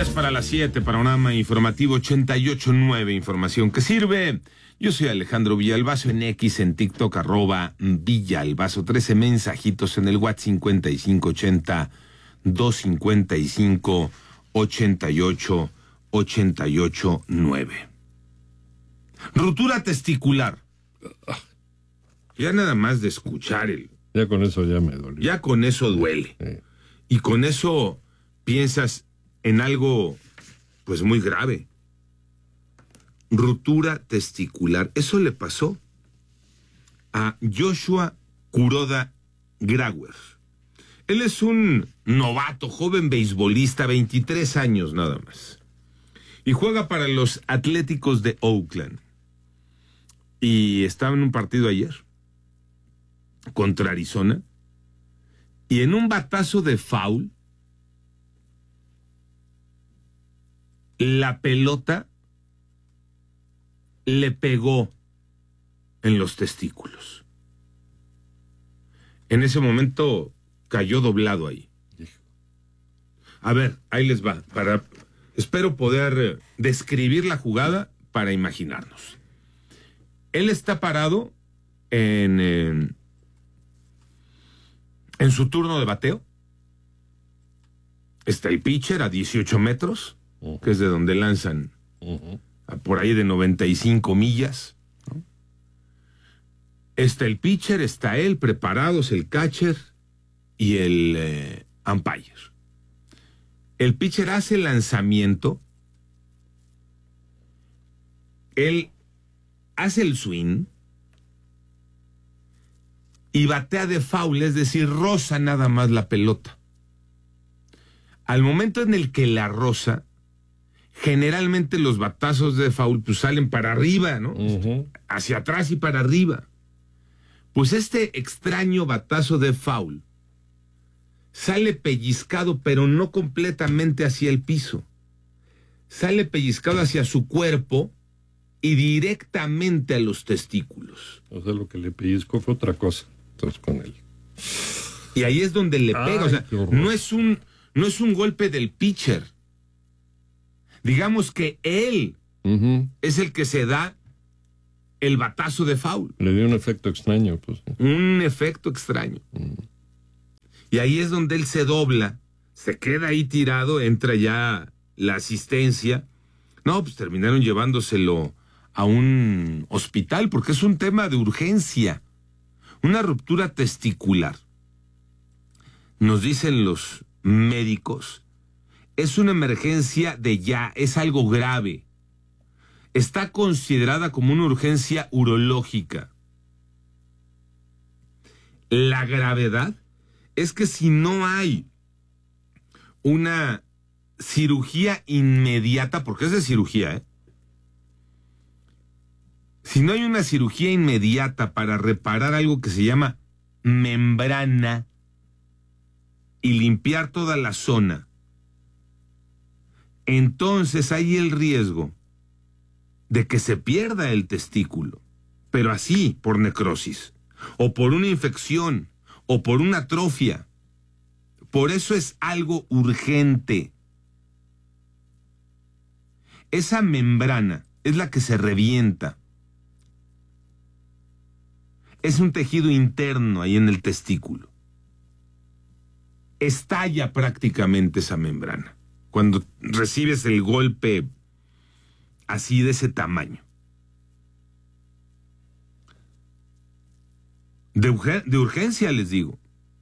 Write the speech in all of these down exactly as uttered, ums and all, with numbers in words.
diez para las siete, panorama informativo ochenta y ocho punto nueve, información que sirve. Yo soy Alejandro Villalbazo, en X, en TikTok, arroba Villalbazo, trece mensajitos en el WhatsApp cincuenta y cinco ochenta, doscientos cincuenta y cinco, ochenta y ocho, ochenta y ocho, nueve. Ruptura testicular. Ya nada más de escuchar el... Ya con eso ya me dolió. Ya con eso duele. Sí. Y con eso piensas en algo, pues, muy grave. Ruptura testicular. Eso le pasó a Joshua Kuroda Grauer. Él es un novato, joven beisbolista, veintitrés años nada más. Y juega para los Atléticos de Oakland. Y estaba en un partido ayer contra Arizona. Y en un batazo de foul, la pelota le pegó en los testículos. En ese momento cayó doblado ahí. A ver, ahí les va. Para, espero poder describir la jugada para imaginarnos. Él está parado en, en, en su turno de bateo. Está el pitcher a dieciocho metros, uh-huh. que es de donde lanzan uh-huh. por ahí de noventa y cinco millas. ¿no? Está el pitcher, está él, preparados el catcher y el eh, umpire. El pitcher hace el lanzamiento, él hace el swing y batea de foul, es decir, roza nada más la pelota. Al momento en el que la roza, generalmente los batazos de foul pues salen para arriba, ¿no? Uh-huh. Hacia atrás y para arriba. Pues este extraño batazo de foul sale pellizcado, pero no completamente hacia el piso. Sale pellizcado hacia su cuerpo y directamente a los testículos. O sea, lo que le pellizcó fue otra cosa. Entonces, con él. Y ahí es donde le pega. Ay, o sea, no es un, no es un golpe del pitcher. Digamos que él uh-huh. es el que se da el batazo de foul. Le dio un efecto extraño, pues. Un efecto extraño. Uh-huh. Y ahí es donde él se dobla, se queda ahí tirado, entra ya la asistencia. No, pues terminaron llevándoselo a un hospital porque es un tema de urgencia. Una ruptura testicular. Nos dicen los médicos, es una emergencia de ya, es algo grave. Está considerada como una urgencia urológica. La gravedad es que si no hay una cirugía inmediata, porque es de cirugía, ¿eh? Si no hay una cirugía inmediata para reparar algo que se llama membrana y limpiar toda la zona, entonces hay el riesgo de que se pierda el testículo, pero así, por necrosis, o por una infección, o por una atrofia. Por eso es algo urgente. Esa membrana es la que se revienta. Es un tejido interno ahí en el testículo. Estalla prácticamente esa membrana cuando recibes el golpe así de ese tamaño. De, urgen- de urgencia les digo.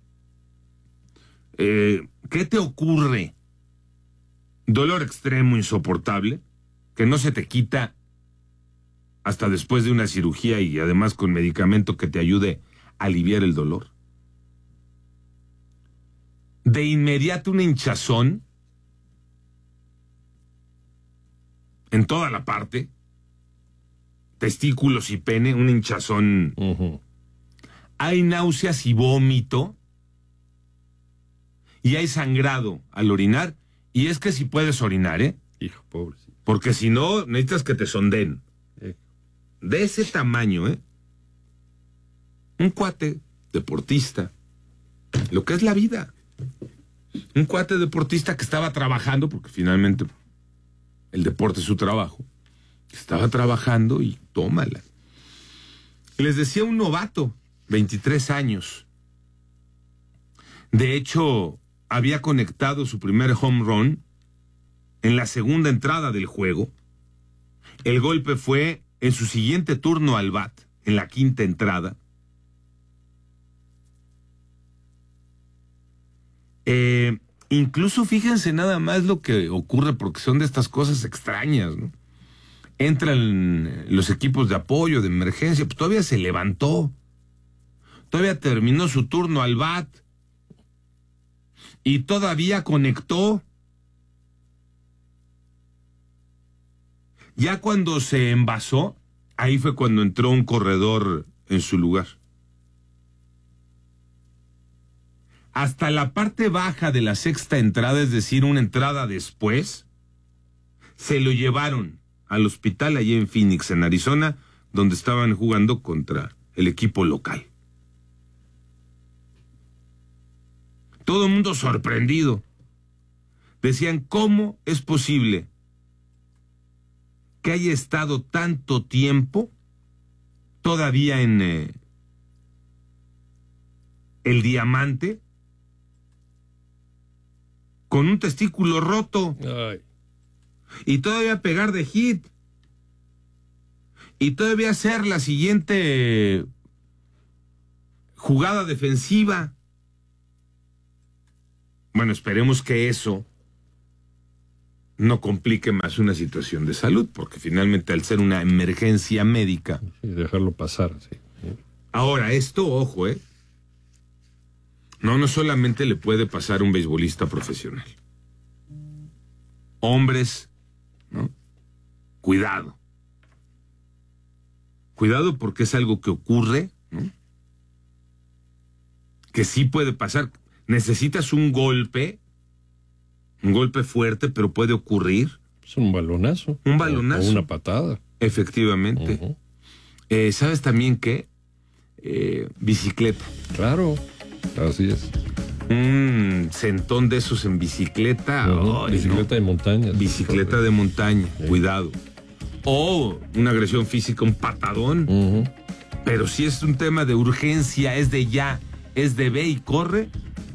Eh, ¿Qué te ocurre? Dolor extremo, insoportable, que no se te quita hasta después de una cirugía y además con medicamento que te ayude a aliviar el dolor. De inmediato una hinchazón en toda la parte, testículos y pene, una hinchazón. Uh-huh. Hay náuseas y vómito y hay sangrado al orinar. Y es que si puedes orinar, ¿eh? Hijo, pobrecito. Porque si no, necesitas que te sonden. Eh. De ese tamaño, ¿eh? Un cuate, deportista, lo que es la vida. Un cuate deportista que estaba trabajando, porque finalmente el deporte es su trabajo. Estaba trabajando y tómala. Les decía un novato, veintitrés años. De hecho, había conectado su primer home run en la segunda entrada del juego. El golpe fue en su siguiente turno al bat, en la quinta entrada. Eh, incluso fíjense nada más lo que ocurre, porque son de estas cosas extrañas, ¿no? Entran los equipos de apoyo, de emergencia, pues todavía se levantó. Todavía terminó su turno al bat. Y todavía conectó. Ya cuando se envasó, ahí fue cuando entró un corredor en su lugar. Hasta la parte baja de la sexta entrada, es decir, una entrada después, se lo llevaron al hospital allí en Phoenix, en Arizona, donde estaban jugando contra el equipo local. Todo el mundo sorprendido. Decían, ¿cómo es posible que haya estado tanto tiempo todavía en eh, el diamante con un testículo roto? Ay. Y todavía pegar de hit. Y todavía hacer la siguiente jugada defensiva. Bueno, esperemos que eso no complique más una situación de salud, porque finalmente al ser una emergencia médica... Sí, dejarlo pasar, sí. Ahora, esto, ojo, ¿eh? No, no solamente le puede pasar a un beisbolista profesional. Hombres, ¿no? Cuidado. Cuidado porque es algo que ocurre, ¿no? Que sí puede pasar. Necesitas un golpe, un golpe fuerte, pero puede ocurrir. Es un balonazo. Un balonazo. O una patada. Efectivamente. Uh-huh. eh, ¿Sabes también qué? Eh, bicicleta. Claro, así es. Un centón de esos en bicicleta. Uh-huh. Ay, Bicicleta no. de montaña. Bicicleta de montaña, Sí. Cuidado. O una agresión física, un patadón. Uh-huh. Pero si es un tema de urgencia, es de ya, es de ve y corre,